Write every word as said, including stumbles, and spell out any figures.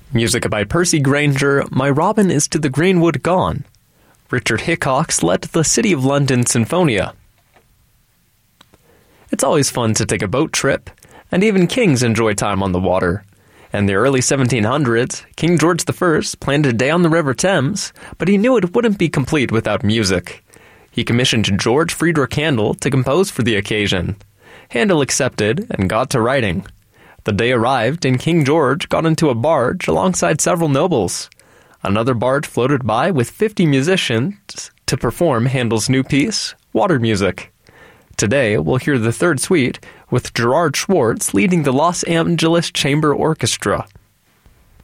Music by Percy Grainger, My Robin is to the Greenwood Gone. Richard Hickox led the City of London Sinfonia. It's always fun to take a boat trip, and even kings enjoy time on the water. In the early seventeen hundreds, King George the First planned a day on the River Thames, but he knew it wouldn't be complete without music. He commissioned George Friedrich Handel to compose for the occasion. Handel accepted and got to writing. The day arrived, and King George got into a barge alongside several nobles. Another barge floated by with fifty musicians to perform Handel's new piece, Water Music. Today, we'll hear the third suite, with Gerard Schwartz leading the Los Angeles Chamber Orchestra.